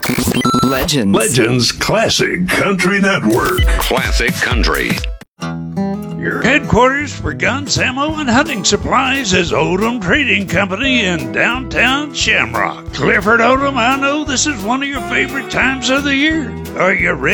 Legends. Legends Classic Country Network. Classic Country. Your headquarters for guns, ammo, and hunting supplies is Odom Trading Company in downtown Shamrock. Clifford Odom, I know this is one of your favorite times of the year. Are you ready